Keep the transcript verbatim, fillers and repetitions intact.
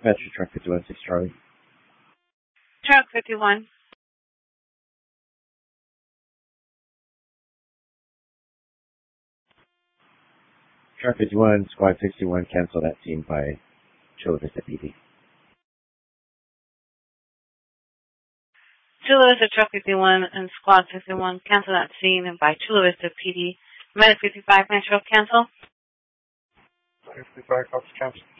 Metro Truck fifty-one, six Charlie. Truck fifty-one. Truck fifty-one, Squad sixty-one, cancel that scene by Chula Vista P D. Chula Vista Truck fifty-one and Squad fifty-one, cancel that scene by Chula Vista P D. Medic fifty-five, Metro, cancel. fifty-five, cancel.